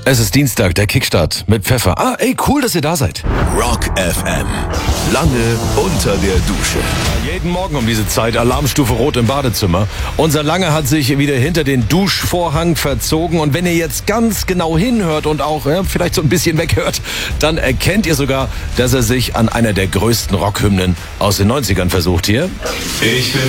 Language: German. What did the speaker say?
Es ist Dienstag, der Kickstart mit Pfeffer. Cool, dass ihr da seid. Rock FM. Lange unter der Dusche. Jeden Morgen um diese Zeit Alarmstufe Rot im Badezimmer. Unser Lange hat sich wieder hinter den Duschvorhang verzogen. Und wenn ihr jetzt ganz genau hinhört und auch vielleicht so ein bisschen weghört, dann erkennt ihr sogar, dass er sich an einer der größten Rockhymnen aus den 90ern versucht hier. Ich bin